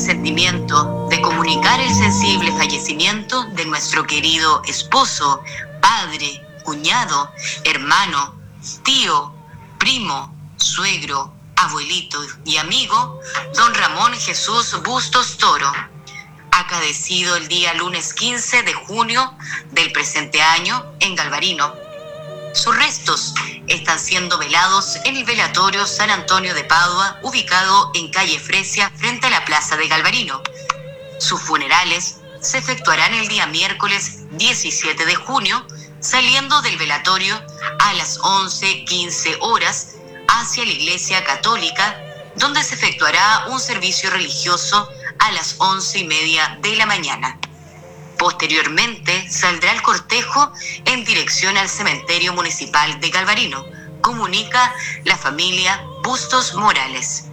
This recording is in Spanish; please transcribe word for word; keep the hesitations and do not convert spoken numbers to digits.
sentimiento de comunicar el sensible fallecimiento de nuestro querido esposo, padre, cuñado, hermano, tío, primo, suegro, abuelito y amigo, don Ramón Jesús Bustos Toro, acaecido el día lunes quince de junio del presente año en Galvarino. Sus restos están siendo velados en el velatorio San Antonio de Padua, ubicado en calle Fresia, frente a la plaza de Galvarino. Sus funerales se efectuarán el día miércoles diecisiete de junio, saliendo del velatorio a las once quince horas hacia la Iglesia Católica, donde se efectuará un servicio religioso a las once y media de la mañana. Posteriormente saldrá el cortejo en dirección al cementerio municipal de Galvarino, comunica la familia Bustos Morales.